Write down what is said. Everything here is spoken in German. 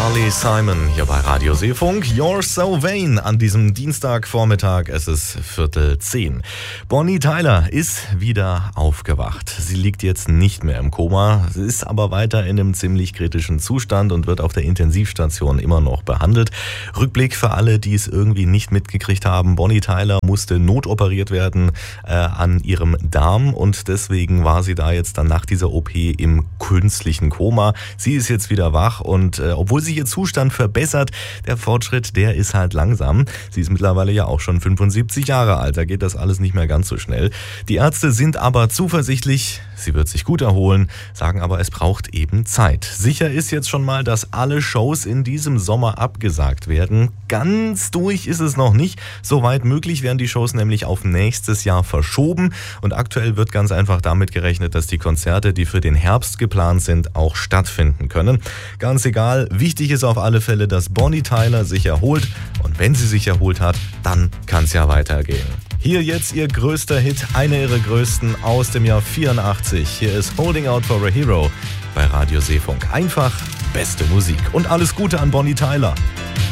Carly Simon hier bei Radio Seefunk. You're so vain an diesem Dienstagvormittag. Es ist 9:45. Bonnie Tyler ist wieder aufgewacht. Sie liegt jetzt nicht mehr im Koma, sie ist aber weiter in einem ziemlich kritischen Zustand und wird auf der Intensivstation immer noch behandelt. Rückblick für alle, die es irgendwie nicht mitgekriegt haben. Bonnie Tyler musste notoperiert werden an ihrem Darm und deswegen war sie da jetzt dann nach dieser OP im künstlichen Koma. Sie ist jetzt wieder wach und obwohl sich ihr Zustand verbessert, der Fortschritt, der ist halt langsam. Sie ist mittlerweile ja auch schon 75 Jahre alt, da geht das alles nicht mehr ganz so schnell. Die Ärzte sind aber zuversichtlich, sie wird sich gut erholen, sagen aber, es braucht eben Zeit. Sicher ist jetzt schon mal, dass alle Shows in diesem Sommer abgesagt werden. Ganz durch ist es noch nicht. Soweit möglich werden die Shows nämlich auf nächstes Jahr verschoben und aktuell wird ganz einfach damit gerechnet, dass die Konzerte, die für den Herbst geplant sind, auch stattfinden können. Ganz egal, wichtig ist auf alle Fälle, dass Bonnie Tyler sich erholt und wenn sie sich erholt hat, dann kann es ja weitergehen. Hier jetzt ihr größter Hit, einer ihrer größten aus dem Jahr 84. Hier ist Holding Out for a Hero bei Radio Seefunk. Einfach beste Musik und alles Gute an Bonnie Tyler.